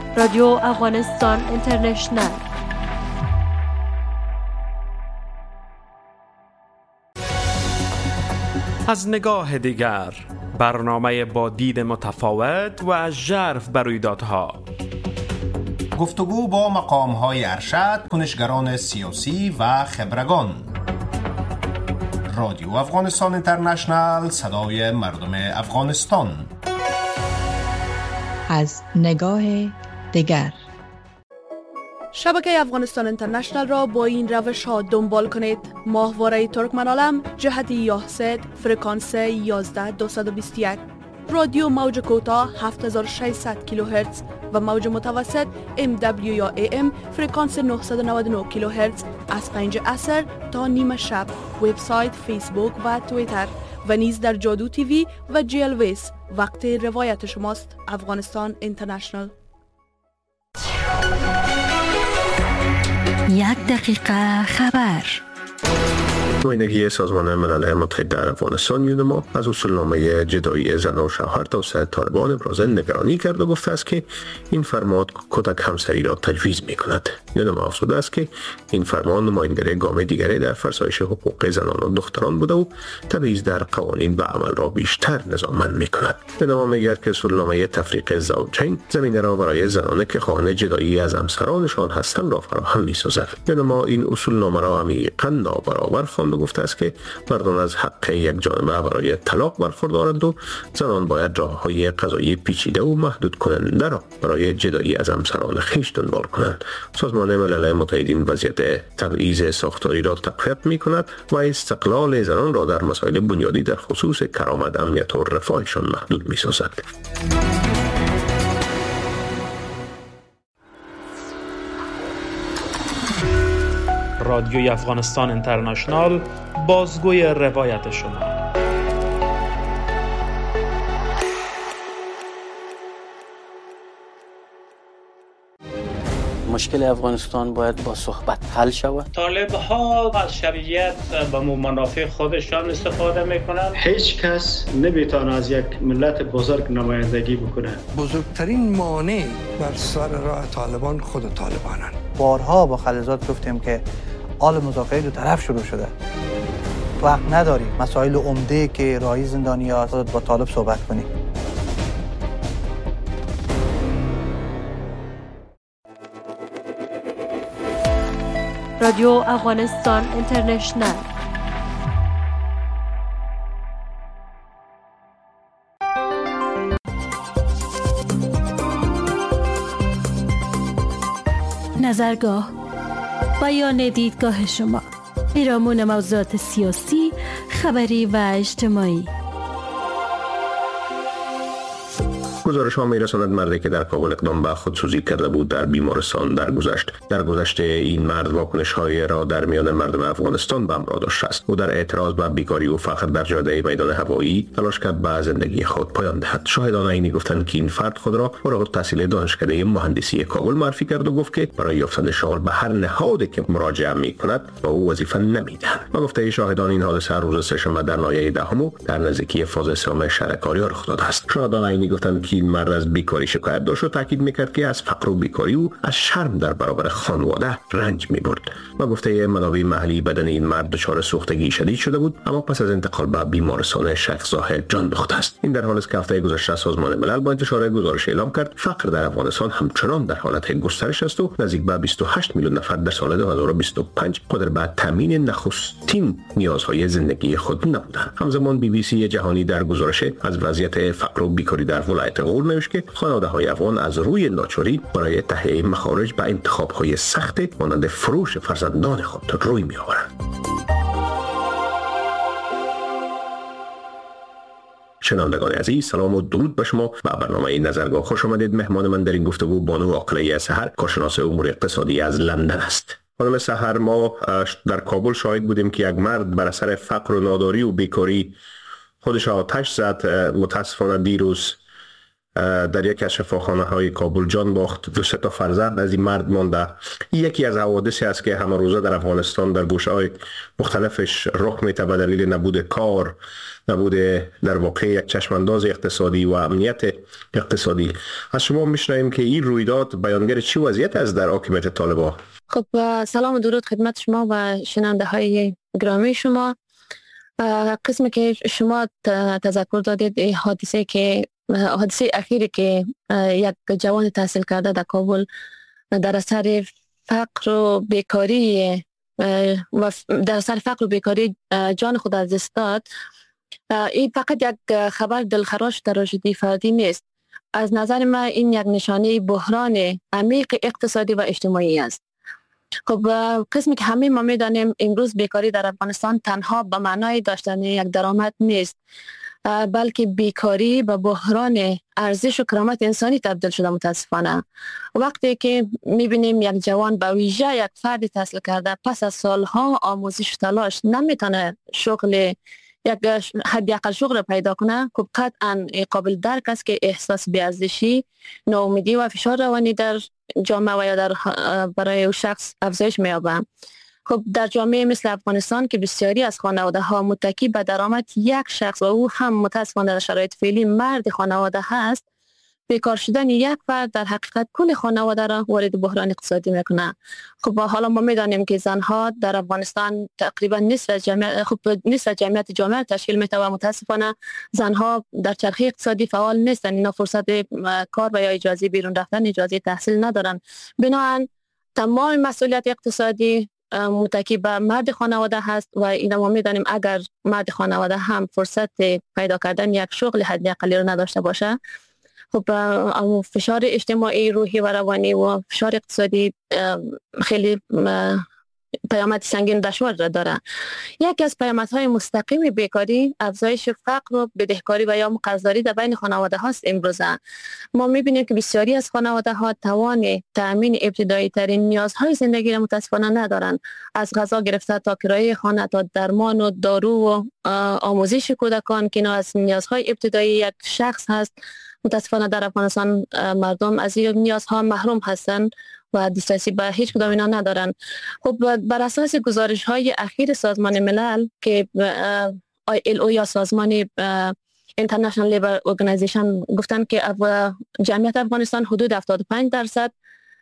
رادیو افغانستان اینترنشنل. از نگاه دیگر، برنامه با دید متفاوت و ژرف بر رویدادها. گفتگو با مقام‌های ارشد، کنشگران سیاسی و خبرگان. رادیو افغانستان اینترنشنل، صدای مردم افغانستان. از نگاه دیگر، شبکه افغانستان اینترنشنل را با این روش ها دنبال کنید: ماهواره ترکمنالم جهت یاهسد فرکانس 11221، رادیو موج کوتاه 7600 کیلوهرتز و موج متوسط MW یا AM فرکانس 999 کیلوهرتز از 5 عصر تا نیم شب. وبسایت، فیسبوک و توییتر و نیز در جادو تیوی و جیلویس. وقت روایت شماست. افغانستان اینترنشنل. 1 دقیقه خبر. نمایندگی سازمان ملل متحد در افغانستان یونما از اصولنامه جدایی زن و شوهر توسط طالبان ابراز نگرانی کرد و گفته است که این فرمان کودک همسری را تجویز می کند. یونما افزوده است که این فرمان نمایندگی گام دیگری در فرسایش حقوق زنان و دختران بوده و تبعیض در قوانین و عمل را بیشتر نظاممند می کند. یونما میگوید که اصولنامه تفریق زوجین زمینه را برای زنانی که خواهان جدایی از همسرانشان هستند را فراهم می سازد. یونما این اصولنامه را عمیقاً نابرابر خواند و گفته است که مردان از حق یک جانبه برای طلاق برخوردارند و زنان باید راههای قضایی پیچیده و محدود کننده را برای جدایی از همسران خویش دنبال کنند. سازمان ملل متحد این وضعیت تبعیض ساختاری را تقویت می کند و استقلال زنان را در مسائل بنیادی در خصوص کرامت، امنیت و رفاهشان محدود می سازد. رادیوی افغانستان اینترنشنل، بازگوی روایت شما. مشکل افغانستان باید با صحبت حل شود. طالب ها از شرعیت به منافع خودشان استفاده میکنند. هیچ کس نمیتونه از یک ملت بزرگ نمایندگی بکنه. بزرگترین مانع بر سر راه طالبان خود طالبانند. بارها با خلیزات گفتیم که حال مذاکره دو طرف شروع شده. وقت نداریم مسائل عمده که راهی زندانی ها با طالب صحبت کنیم. رادیو افغانستان اینترنشنل. نظرگاه، بیان دیدگاه شما، پیرامون موضوعات سیاسی، خبری و اجتماعی. گزارش ها می رساند مردی که در کابل اقدام به خودسوزی کرده بود در بیمارستان درگذشت این مرد واکنش های را در میان مردم افغانستان به همراه داشته است. او در اعتراض به بیکاری و فقر در جاده میدان هوایی تلاش کرد به زندگی خود پایان دهد. شاهدان عینی گفتند که این فرد خود را فارغ التحصیل دانشکده مهندسی کابل معرفی کرد و گفت که برای یافتن شغل به هر نهادی که مراجعه می کند با او وظیفه نمیدهند. و گفته شاهدان این حادثه روز سه‌شنبه در ناحیه دهم در نزدیکی فاز سوم شهر کاریا رخ داده است. شاهدان عینی گفتند که این مرد از بیکاری شکایت داشت و تاکید میکرد که از فقر و بیکاری او از شرم در برابر خانواده رنج میبرد. و گفته منابع محلی بدن این مرد دچار سوختگی شدید شده بود، اما پس از انتقال به بیمارستان شیخ زاهد جان باخته است. این در حالی است که هفته گذشته سازمان ملل با انتشار گزارش اعلام کرد فقر در افغانستان همچنان در حالت گسترش است و نزدیک به 28 میلیون نفر در سال 2025 قادر به تامین نخستین نیازهای زندگی خود نبودند. همزمان BBC جهانی در گزارش از وضعیت فقر و بیکاری در ولایت غور نوشت که خانواده‌های افغان از روی لاچاری برای تهیه مخارج به انتخاب‌های سخت مانند فروش فرزندان خود روی می‌آورند. شنوندگان عزیز، سلام و درود به شما. به برنامه نظرگاه خوش آمدید. مهمان من در این گفتگو بانو عاقله سحر، کارشناس امور اقتصادی از لندن است. خانم سحر، ما در کابل شاهد بودیم که یک مرد بر اثر فقر و ناداری و بیکاری خودش آتش زد. متاسفانه دیروز در یکی از شفاخانه های کابل جان باخت. 2 تا فرزند از این مرد مانده. یکی از حوادثی است که همه روزه در افغانستان در گوشه های مختلفش رخ میته به دلیل نبود کار، نبود در واقع یک چشمانداز اقتصادی و امنیت اقتصادی. از شما میشنویم که این رویداد بیانگر چی وضعیت است در حاکمیت طالبان؟ خب سلام و درود خدمت شما و شنونده های گرامی شما. قسمی که شما تذکر دادید حادثه اخیری که یک جوان تحصیل کرده در کابل در اثر فقر و بیکاری جان خود از دست داد، این فقط یک خبر دلخراش تراژدی فردی نیست. از نظر من این یک نشانه بحران عمیق اقتصادی و اجتماعی است. خب قسمی که همه ما میدانیم امروز بیکاری در افغانستان تنها به معنای داشتن یک درآمد نیست، بلکه بیکاری به بحران ارزش و کرامت انسانی تبدیل شده. متاسفانه وقتی که میبینیم یک جوان به ویژه یک فرد تحصیل کرده پس از سالها آموزش تلاش نمیتونه شغل یک حداقل شغل پیدا کنه، خب قطعا قابل درک است که احساس بی‌ارزشی، ناامیدی و فشار روانی در جامعه و یا برای او شخص افزایش می‌یابد. خب در جامعه مثل افغانستان که بسیاری از خانواده ها متکی به درآمد یک شخص و او هم متاسفانه در شرایط فعلی مرد خانواده هست، بیکار شدن یک فرد در حقیقت کل خانواده را وارد بحران اقتصادی میکنه. خب حالا ما میدانیم که زنها در افغانستان تقریبا نصف جمعیت جامعه تشکیل میده و متاسفانه زنها در چرخه اقتصادی فعال نیستن. اینا فرصت کار و یا اجازه بیرون رفتن، اجازه تحصیل ندارن. بنابراین تمام مسئولیت اقتصادی متکی به مرد خانواده هست و اینا ما میدانیم اگر مرد خانواده هم فرصت پیدا کردن یک شغل حداقلی رو نداشته باشه، خب فشار اجتماعی، روحی و روانی و فشار اقتصادی خیلی پیامد سنگین دشوار را داره. یکی از پیامدهای مستقیم بیکاری افزایش فقر و بدهکاری و یا قرضداری در بین خانواده هاست. امروزه ما میبینیم که بسیاری از خانواده ها توان تامین ابتدایی ترین نیازهای زندگی را متاسفانه ندارند، از غذا گرفته تا کرایه خانه تا درمان و دارو و آموزش کودکان که اینا از نیازهای ابتدایی یک شخص هست. متاسفانه در افغانستان مردم از این نیازها محروم هستند و دسترسی به هیچ کدام اینا ندارن. خب بر اساس گزارش های اخیر سازمان ملل که ILO یا سازمان International Labour Organization گفتن که جمعیت افغانستان حدود 75%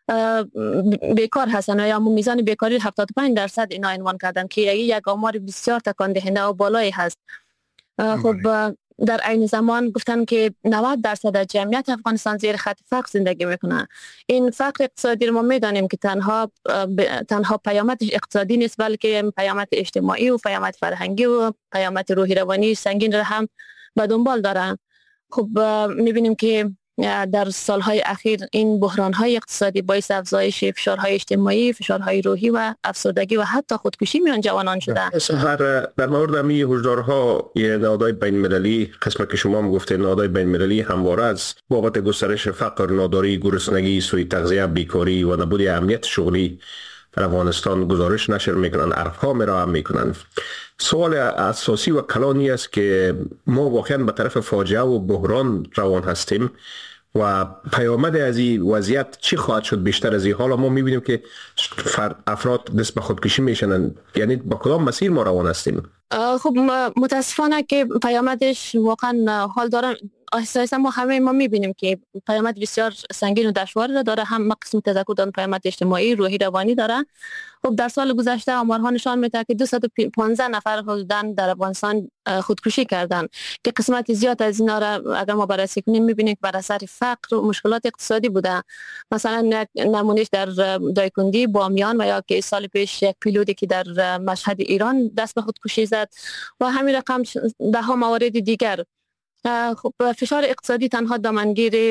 بیکار هستن یا میزان بیکاری 75% اینا عنوان کردن که یک آمار بسیار تکان دهنده و بالایی هست. خب در عین زمان گفتن که 90% از جمعیت افغانستان زیر خط فقر زندگی میکنه. این فقر اقتصادی رو ما میدانیم که تنها پیامدش اقتصادی نیست، بلکه پیامد اجتماعی و پیامد فرهنگی و پیامد روحی روانی سنگین رو هم به دنبال داره. خب میبینیم که در سالهای اخیر این بحرانهای اقتصادی باعث افزایش فشارهای اجتماعی، فشارهای روحی و افسردگی و حتی خودکشی میان جوانان شده. سهر در مورد امی هشدارها نهادهای بین المللی، قسمه که شما هم گفتید نهادهای بین المللی همواره از بابت گسترش فقر، ناداری، گرسنگی، سوء تغذیه، بیکاری و نبود امنیت شغلی در افغانستان گزارش نشر میکنن، ارقام ارائه میکنن. سوال اساسی و کلانی است که ما واقعا به طرف فاجعه و بحران روان هستیم و پیامد از این وضعیت چی خواهد شد بیشتر از این؟ حالا ما میبینیم که افراد دست به خودکشی میشنن، یعنی با کدام مسیر ما روان هستیم؟ خب متاسفانه که پیامدش واقعا حال داره. احساسا ما میبینیم که پیامد بسیار سنگین و دشوار داره. هم قسم تذکر دادن پیامد اجتماعی، روحی، روانی داره. خب در سال گذشته آمارها نشان میده که 215 نفر حدوداً در افغانستان خودکشی کردن که قسمت زیاد از اینا را اگر ما بررسی کنیم میبینیم که بر اثر فقر و مشکلات اقتصادی بوده. مثلا نمونهش در دایکندی، بامیان و یا که سال پیش یک پیلوتی که در مشهد ایران دست به خودکشی زد و همین رقم ده ها موارد دیگر. خب فشار اقتصادی تنها دامنگیر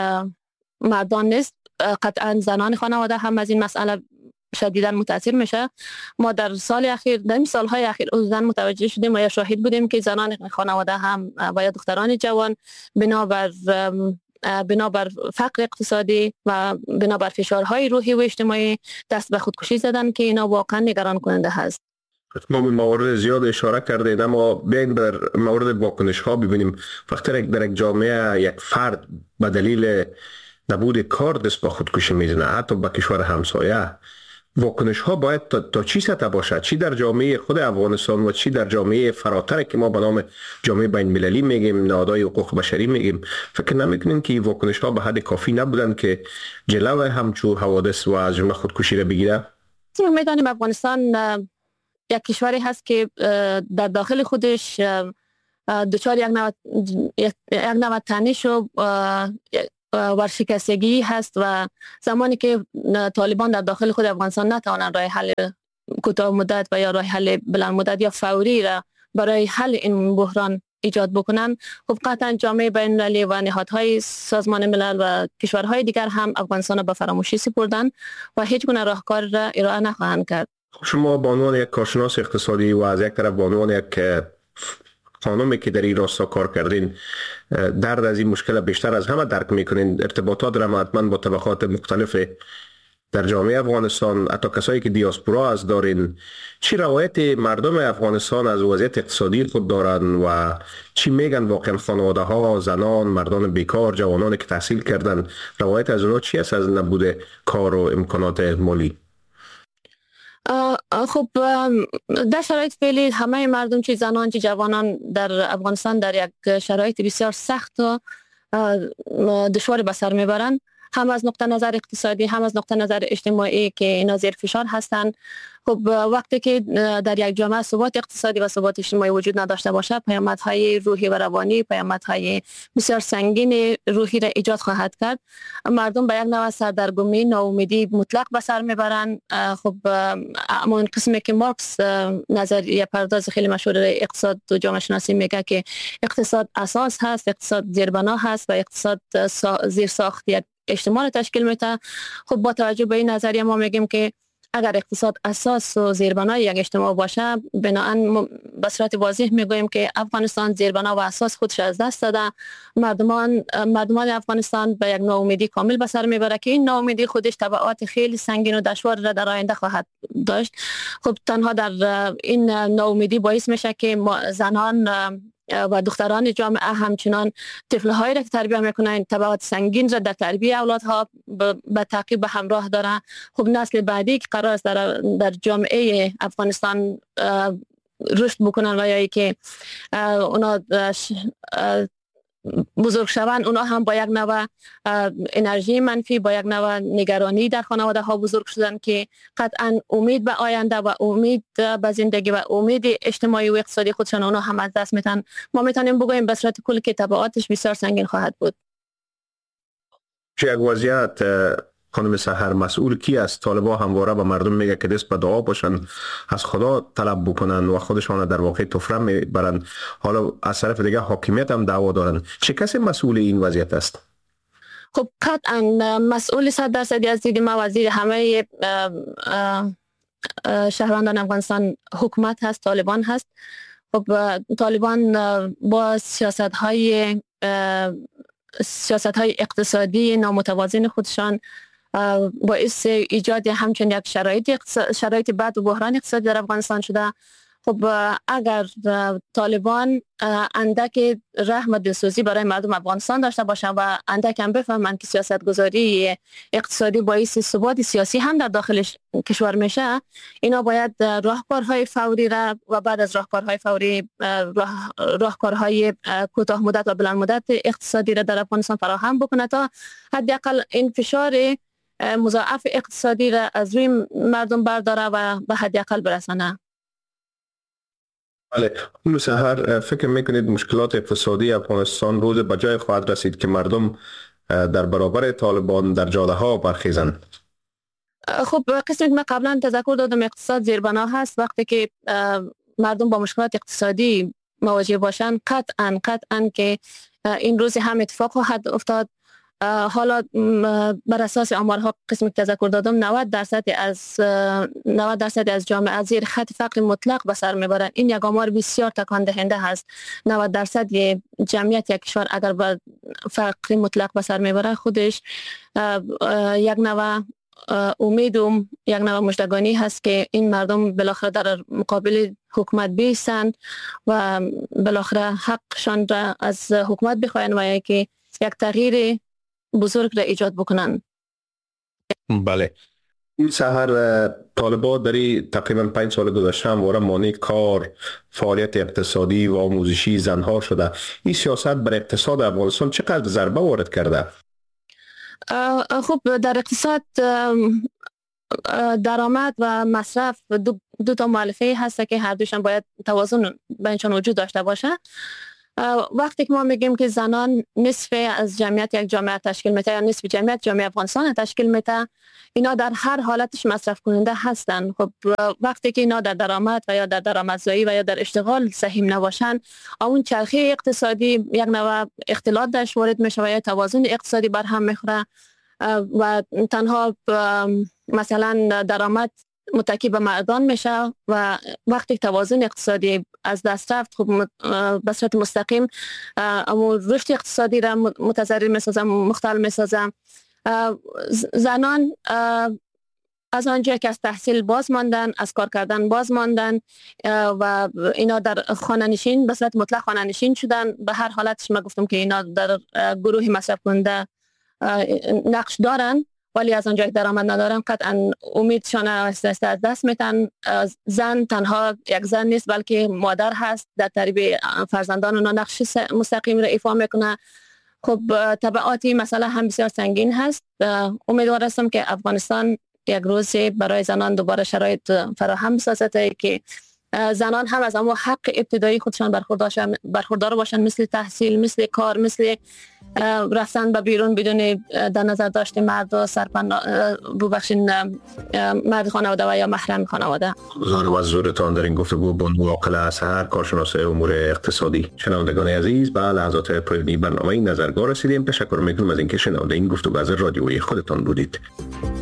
مردان نیست، قطعا زنان خانواده هم از این مسئله شدیداً متاثر میشه. ما در سالهای اخیر زن متوجه شدیم و یا شاهد بودیم که زنان خانواده هم و یا دختران جوان بنابر فقر اقتصادی و بنابر فشارهای روحی و اجتماعی دست به خودکشی زدن که اینا واقعا نگران کننده هست. ما به موارد زیاد اشاره کردیم، اما بیاین بر مورد واکنش ها ببینیم. وقتی در یک جامعه یک فرد به دلیل نبود کار دست با خودکشی میزنه، حتی به کشور همسایه، واکنش ها باید تا چی سطح باشد؟ چی در جامعه خود افغانستان و چی در جامعه فراتر که ما به نام جامعه بین المللی میگیم، نهادهای حقوق بشری میگیم، فکر نمیکنین که واکنش ها به حد کافی نبودن که جلو همچو حوادث و از جمله خودکشی را بگیره؟ میدانیم افغانستان یک کشوری هست که در داخل خودش دچار یک نوع تنش و ورشکستگی هست و زمانی که طالبان در داخل خود افغانستان نتوانند راه حل کوتاه مدت و یا راه حل بلند مدت یا فوری را برای حل این بحران ایجاد بکنن، خب قطعا جامعه بین المللی و نهادهای سازمان ملل و کشورهای دیگر هم افغانستان را به فراموشی سپردن و هیچ گونه راهکار را ارائه نخواهند کرد. شما به عنوان یک کارشناس اقتصادی و از یک طرف به عنوان یک خانمی که در این راستا کار کردین، درد از این مشکل بیشتر از همه درک میکنین. ارتباطات را حتما با طبقات مختلف در جامعه افغانستان، حتی کسایی که دیاسپورا از دارین، چی روایت مردم افغانستان از وضعیت اقتصادی خود دارن و چی میگن واقعا خانواده ها، زنان، مردان بیکار، جوانانی که تحصیل کردن، روایت از اونا چی است از نبود کار و امکانات مالی؟ خب در شرایط فعلی همه مردم، چه زنان چه جوانان در افغانستان در یک شرایط بسیار سخت و دشوار به سر میبرند، هم از نقطه نظر اقتصادی هم از نقطه نظر اجتماعی که اینا زیر فشار هستند. خب وقتی که در یک جامعه ثبات اقتصادی و ثبات اجتماعی وجود نداشته باشه، پیامدهای روحی و روانی، پیامدهای بسیار سنگین روحی را ایجاد خواهد کرد. مردم به یک نوع سردرگمی، ناامیدی مطلق به سر میبرند. خب اما این قسمی که مارکس نظریه پرداز خیلی مشهور اقتصاد و جامعه شناسی میگه که اقتصاد اساس هست، اقتصاد زیربنا هست و اقتصاد زیر ساخت یک اجتماع تشکیل میده. خب با توجه به این نظریه ما میگیم که اگر اقتصاد اساس و زیربنای یک اجتماع باشه، بنابراین به صورت واضح میگوییم که افغانستان زیربنا و اساس خودش از دست داده. مردمان افغانستان به یک ناامیدی کامل به سر میبره که این ناامیدی خودش تبعات خیلی سنگین و دشوار را در آینده خواهد داشت. خب تنها در این ناامیدی باعث میشه که زنان و دختران جامعه همچنان طفل‌هایی را که تربیت میکنن تبعات سنگین را در تربیت اولادها به تعقیب به همراه داره. خب نسل بعدی که قرار است در جامعه افغانستان رشد بکنن و یا که اونا بزرگ شوند، اونا هم با یک نوع انرژی منفی، با یک نوع نگرانی در خانواده ها بزرگ شدن که قطعا امید به آینده و امید به زندگی و امید اجتماعی و اقتصادی خودشان اونا هم از دست میتن. ما میتونیم بگوییم به صورت کلی که تبعاتش بسیار سنگین خواهد بود. چه یک وضعیت خانم سحر، مسئول کی است؟ طالبان همواره به مردم میگه که دست به دعا باشن، از خدا طلب بکنن و خودشان در واقع طفره میبرن. حالا از طرف دیگه حاکمیت هم دعوا دارن. چه کسی مسئول این وضعیت است؟ خب قطعا مسئول 100% از دید ما وزیر همه شهروندان افغانستان حکومت هست، طالبان هست. خب طالبان با سیاست های اقتصادی نامتوازن خودشان باعث ایجاد همچنین یک شرایط بد و بحران اقتصادی در افغانستان شده. خب اگر طالبان اندک رحم و دلسوزی برای مردم افغانستان داشته باشند و اندک هم بفهمند که سیاست گذاری اقتصادی باعث ثبات سیاسی هم در داخل کشور میشه، اینا باید راهکارهای فوری را و بعد از راهکارهای فوری راهکارهای کوتاه مدت و بلند مدت اقتصادی را در افغانستان فراهم بکنه تا حداقل این فشار مضاعف اقتصادی را از روی مردم برداره و به حداقل برسانه. بله، خانم سحر، فکر میکنید مشکلات اقتصادی افغانستان روز به جای خواهد رسید که مردم در برابر طالبان در جاده ها برخیزند؟ خب قسمی که من قبلا تذکر دادم، اقتصاد زیربنا هست. وقتی که مردم با مشکلات اقتصادی مواجه باشند، قطعا که این روز هم اتفاق خواهد افتاد. حالا بر اساس آمارها قسمی که تذکر دادم 90% از جامعه زیر خط فقر مطلق به سر میبرند. این یک آمار بسیار تکان دهنده هست. 90% جمعیت یک کشور اگر به فقر مطلق به سر میبره، خودش یک نوع امید و یک نوع مژدگانی هست که این مردم بالاخره در مقابل حکومت بیستند و بالاخره حقشان را از حکومت بخواهند و که یک تغییر بزرگ را ایجاد بکنند. بله، این سحر طالبان در تقریبا 5 سال گذشته همواره مانع کار، فعالیت اقتصادی و آموزشی زنها شده. این سیاست بر اقتصاد افغانستان چقدر ضربه وارد کرده؟ خب در اقتصاد درآمد و مصرف دو تا مؤلفه هست که هر دوشان باید توازن بینشان وجود داشته باشه. وقتی که ما میگیم که زنان نصف از جمعیت یک جامعه تشکیل میده یا نصف جمعیت جامعه افغانستان تشکیل میده، اینا در هر حالتش مصرف کننده هستن. خب وقتی که اینا در درآمد و یا در درآمدزایی و یا در اشتغال سهیم نباشن، اون چرخه اقتصادی یک نوع اختلاط درش وارد میشه و یا توازن اقتصادی بر هم میخوره و تنها مثلا درآمد متکی به مردان میشه و وقتی توازن اقتصادی از دست رفت، خب به صورت مستقیم اما رشد اقتصادی را متضرر میسازه، مختل میسازه. زنان از آنجا که از تحصیل باز ماندن، از کار کردن باز ماندن و اینا در خانه نشین به صورت مطلق خانه نشین شدن. به هر حالتش ما گفتم که اینا در گروه مصرف کننده نقش دارن، ولی از آنجا که درآمد ندارن قطعا امیدشان از دست میتن. زن تنها یک زن نیست بلکه مادر هست، در تربیت فرزندان اونا نقش مستقیم را ایفا میکنه. خب تبعاتی مسئله هم بسیار سنگین هست. امیدوار هستم که افغانستان یک روزی برای زنان دوباره شرایط فراهم سازد که زنان هم از اما حق ابتدایی خودشان برخوردار باشن، مثل تحصیل، مثل کار، مثل رفتن به بیرون بدون در نظر داشت مرد و مرد خانواده و یا محرم خانواده. زار و زورتان در این گفتگو با نواقل سحر، کارشناس امور اقتصادی. شنوندگان عزیز، به لحظات پایانی برنامه نظرگاه رسیدیم. تشکر میکنم از اینکه شنونده این گفتگو از رادیویی خودتان بودید.